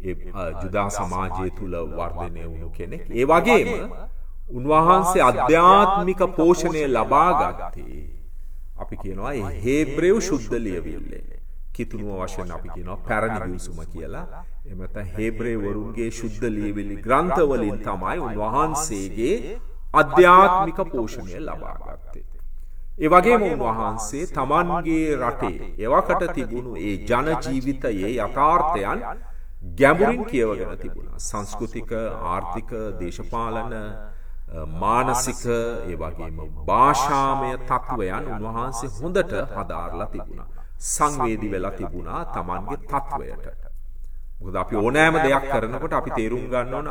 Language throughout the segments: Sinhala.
ජුදා සමාජය තුල වර්ධනය වුණු කෙනෙක්. ඒ වගේම උන්වහන්සේ අධ්‍යාත්මික පෝෂණය ලබා ගත්තේ අපි කියනවා හේබ්‍රේව ශුද්ධ ලියවිල්ලේ. කිතුණුව වශයෙන් අපි කියනවා පැරණි විසුම කියලා. එහෙම නැත්නම් හේබ්‍රේ වරුන්ගේ ශුද්ධ ලියවිලි ග්‍රන්ථ වලින් තමයි උන්වහන්සේගේ අධ්‍යාත්මික පෝෂණය ලබා ගත්තේ. ඒ වගේම උන්වහන්සේ තමන්ගේ රටේ එවකට තිබුණු ඒ ජන ජීවිතයේ යථාර්ථයන් ගැඹුරින් කියවගෙන තිබුණා. සංස්කෘතික, ආර්ථික, දේශපාලන, මානසික, ඒ වගේම භාෂාමය තත්වයන් උන්වහන්සේ හොඳට හදාarලා තිබුණා. සංවේදී වෙලා තිබුණා තමන්ගේ තත්වයට. මොකද අපි ඕනෑම දෙයක් කරනකොට අපි තේරුම් ගන්න ඕන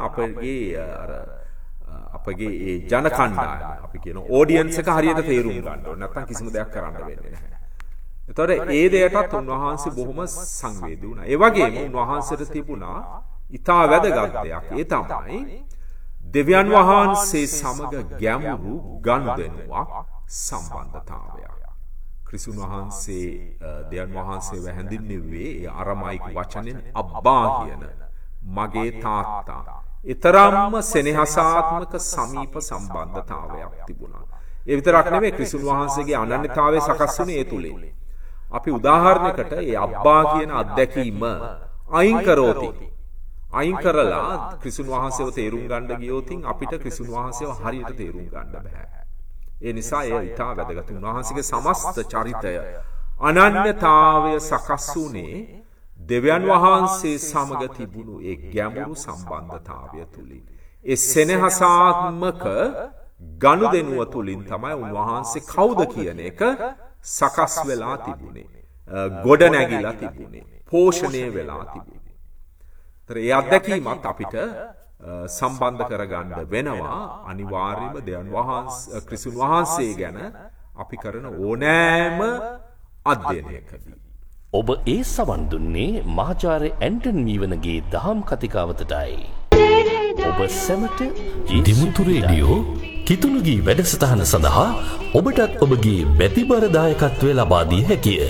අපගේ ඒ ජන කණ්ඩායම අපි කියන ඔඩියන්ස් එක හරියට තේරුම් ගන්න ඕන. නැත්නම් කිසිම දෙයක් කරන්න වෙන්නේ නැහැ. ඒතකොට ඒ දෙයටත් උන්වහන්සේ බොහොම සංවේදී වුණා. ඒ වගේම උන්වහන්සේට තිබුණා ඊටා වැදගත් දෙයක්. ඒ තමයි දෙවියන් වහන්සේ සමග ගැඹුරු ගනුදෙනුවක් සම්බන්ධතාවයක්. ක්‍රිස්තුන් වහන්සේ දෙවියන් වහන්සේව හැඳින්වුවේ ඒ අරමායික වචනෙන් අබ්බා කියන මගේ තාත්තා. ඊතරම්ම සෙනෙහසාත්මක සමීප සම්බන්ධතාවයක් තිබුණා. ඒ විතරක් නෙමෙයි ක්‍රිස්තුන් වහන්සේගේ අනන්‍යතාවය සකස් වුණේ ඒ තුලින්. අපි උදාහරණයකට ඒ අබ්බා කියන අත්දැකීම අයින් කරෝති. අයින් කරලා ක්‍රිස්තුන් වහන්සේව තේරුම් ගන්න ගියොත් අපිට ක්‍රිස්තුන් වහන්සේව හරියට තේරුම් ගන්න බෑ. ඒ නිසා ඒ ඊටා වැදගත්. උන්වහන්සේගේ සමස්ත චරිතය අනන්‍යතාවය සකස් වුණේ දෙවියන් වහන්සේ සමග තිබුණු ඒ ගැඹුරු සම්බන්ධතාවය තුලින්. ඒ සෙනෙහසාත්මක ගනුදෙනුව තුලින් තමයි උන්වහන්සේ කවුද කියන එක සකස් වෙලා තිබුණේ. ගොඩ නැගිලා තිබුණේ. පෝෂණය වෙලා තිබුණේ. ඒතර ඒ අත්දැකීමත් අපිට සම්බන්ධ කරගන්න වෙනවා අනිවාර්යයෙන්ම දෙවියන් වහන්සේ ක්‍රිස්තුන් වහන්සේ ගැන අපි කරන ඕනෑම අධ්‍යයනයකදී. ඔබ ඒ සවන් දුන්නේ මහාචාර්ය ඇන්ටන් මීවනගේ දහම් කතිකාවතටයි. ඔබ සැමට දිමුතු රේඩියෝ කිතුණුගී වැඩසටහන සඳහා ඔබටත් ඔබගේ බැතිබර දායකත්වය ලබා දිය හැකිය.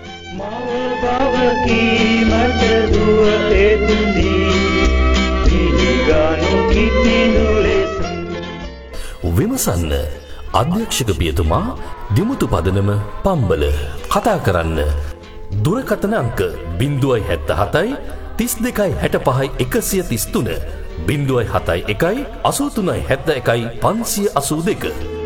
විමසන්න අධ්‍යක්ෂක පියතුමා දිමුතු පදනම පම්බල. කතා කරන්න දුරකථන අංක 077 32 65 133 071 83 71 582